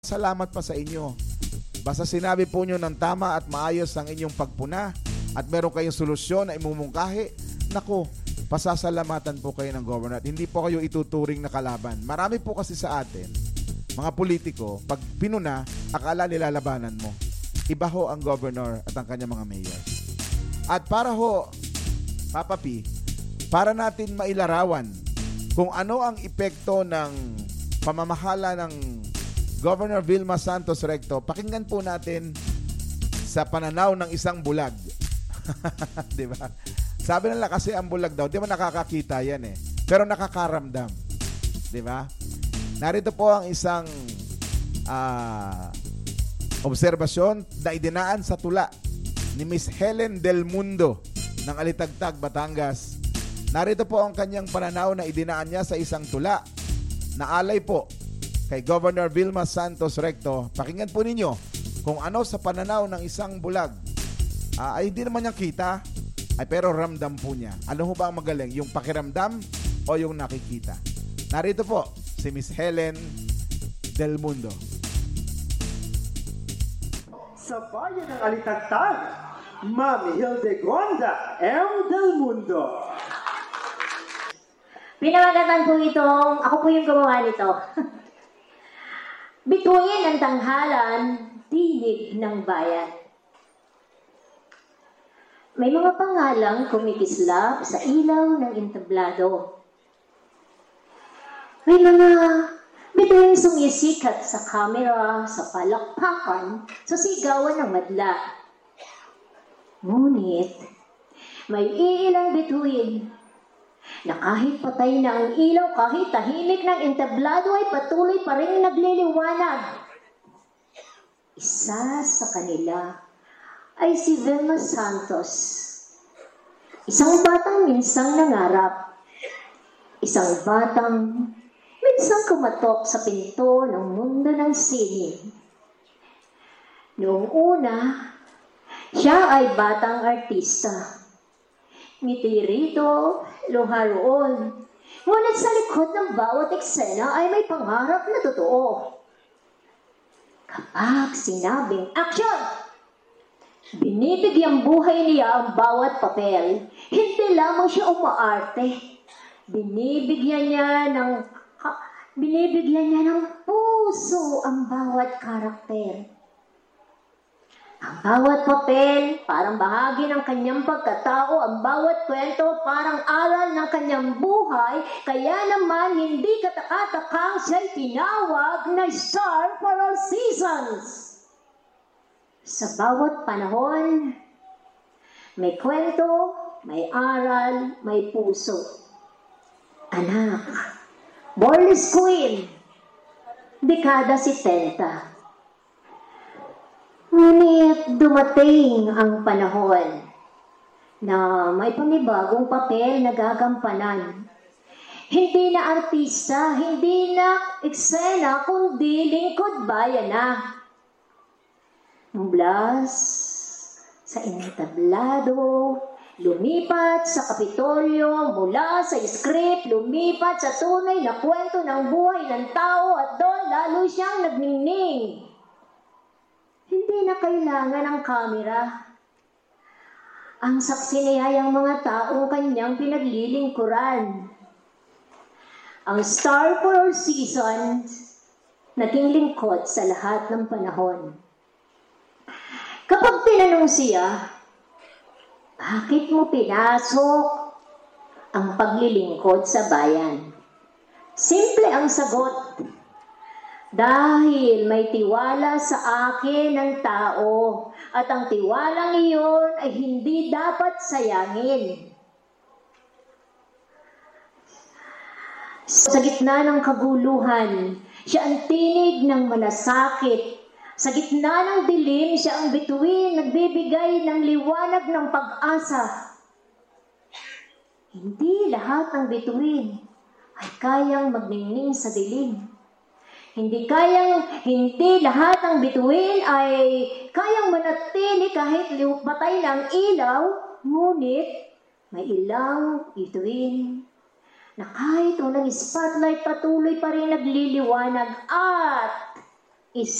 Salamat pa sa inyo. Basta sinabi po nyo ng tama at maayos ang inyong pagpuna at meron kayong solusyon na imumungkahi, naku, pasasalamatan po kayo ng governor at hindi po kayo ituturing na kalaban. Marami po kasi sa atin, mga politiko, pag pinuna, akala nilalabanan mo. Iba ho ang governor at ang kanyang mga mayor. At para ho, Papa P, para natin mailarawan kung ano ang epekto ng pamamahala ng Governor Vilma Santos Recto, pakinggan po natin sa pananaw ng isang bulag. Di ba? Sabi nila kasi ang bulag daw, di ba nakakakita yan eh, pero nakakaramdam. Di ba? Narito po ang isang obserbasyon na idinaan sa tula ni Miss Helen Del Mundo ng Alitagtag, Batangas. Narito po ang kanyang pananaw na idinaan niya sa isang tula na alay po kay Governor Vilma Santos Recto. Pakinggan po ninyo kung ano sa pananaw ng isang bulag. Ay hindi naman niya kita, ay pero ramdam po niya. Ano ho ba ang magaling? Yung pakiramdam o yung nakikita? Narito po si Miss Helen Del Mundo. Sa bayan ng Alitagtag, Ma'am Hildegonda M. Del Mundo. Pinamagatan po itong, ako po yung gumawa nito. Bituin ang tanghalan, tinig ng bayan. May mga pangalang kumikislap sa ilaw ng entablado. May mga bituin sumisikat sa kamera, sa palakpakan, sa sigawan ng madla. Ngunit, may iilang bituin na kahit patay na ang ilaw, kahit tahimik ng entablado ay patuloy pa rin nagliliwanag. Isa sa kanila ay si Vilma Santos, isang batang minsang nangarap, isang batang minsang kumatok sa pinto ng mundo ng sining. Noong una, siya ay batang artista. Ngiti rito, luha roon. Ngunit sa likod ng bawat eksena ay may pangarap na totoo. Kapag sinabing action, binibigyang buhay niya ang bawat papel. Hindi lamang siya umaarte. Binibigyan niya ng puso ang bawat karakter. Ang bawat papel, parang bahagi ng kanyang pagkatao, ang bawat kwento, parang aral ng kanyang buhay, kaya naman hindi kataka-takang siya'y tinawag na star for all seasons. Sa bawat panahon, may kwento, may aral, may puso. Anak, Borlis Queen, dekada 70. Ngunit dumating ang panahon na may panibagong papel na gagampanan. Hindi na artista, hindi na eksena, kundi lingkod bayan na. Mula sa entablado, lumipat sa Kapitolyo, mula sa script, lumipat sa tunay na kwento ng buhay ng tao at doon lalo siyang nagningning. Hindi na kailangan ng kamera. Ang saksi niya ay ang mga taong kanyang pinaglilingkuran. Ang star for all seasons, naging lingkod sa lahat ng panahon. Kapag tinanong siya, bakit mo pinasok ang paglilingkod sa bayan? Simple ang sagot. Dahil may tiwala sa akin ng tao at ang tiwalang iyon ay hindi dapat sayangin. Sa gitna ng kaguluhan, siya ang tinig ng malasakit. Sa gitna ng dilim, siya ang bituin, nagbibigay ng liwanag ng pag-asa. Hindi lahat ng bituin ay kayang magningning sa dilim. Hindi lahat ng bituin ay kayang manatili kahit patay ng ilaw, ngunit may ilang bituin na kahit unang spotlight patuloy pa rin nagliliwanag at is